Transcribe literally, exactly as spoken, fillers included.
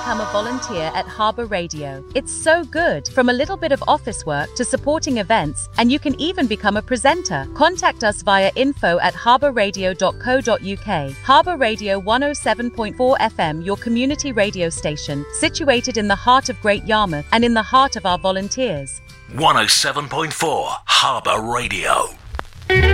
become a volunteer at Harbour Radio. It's so good, from a little bit of office work to supporting events, and you can even become a presenter. Contact us via info at harbour radio dot co dot uk. Harbour Radio one oh seven point four F M, your community radio station, situated in the heart of Great Yarmouth and in the heart of our volunteers. one oh seven point four Harbour Radio.